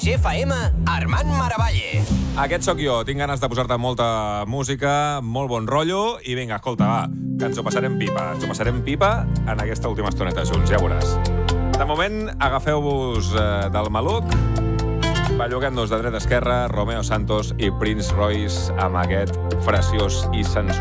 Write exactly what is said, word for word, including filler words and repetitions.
G F M, Armand Maravalle. Aquest sóc jo, tinc ganes de posar-te molta música, molt bon rotllo, i vinga, escolta, va, que ens ho passarem pipa. Ens ho passarem pipa en aquesta última estoneta junts, ja veuràs. De moment, agafeu-vos eh, del maluc, belluguem-nos de dreta a esquerra, Romeo Santos i Prince Royce amb aquest preciós i sensual